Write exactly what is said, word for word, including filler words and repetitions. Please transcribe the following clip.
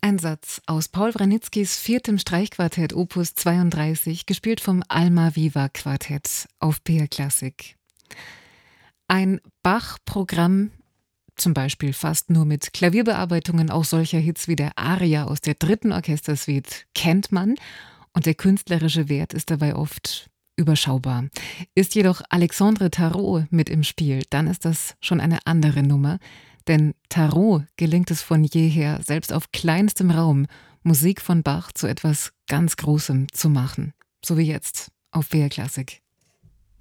Ein Satz aus Paul Wranitzkys viertem Streichquartett Opus zweiunddreißig, gespielt vom Almaviva Quartett auf B R Klassik. Ein Bach-Programm, zum Beispiel fast nur mit Klavierbearbeitungen auch solcher Hits wie der Aria aus der dritten Orchestersuite, kennt man, und der künstlerische Wert ist dabei oft überschaubar. Ist jedoch Alexandre Tarot mit im Spiel, dann ist das schon eine andere Nummer. Denn Tarot gelingt es von jeher, selbst auf kleinstem Raum, Musik von Bach zu etwas ganz Großem zu machen. So wie jetzt auf B R Klassik.